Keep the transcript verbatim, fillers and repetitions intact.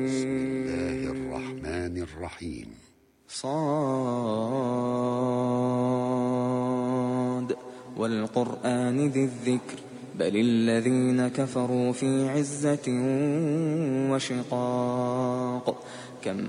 بسم الله الرحمن الرحيم. صاد والقرآن ذي الذكر بل الذين كفروا في عزة وشقاق كم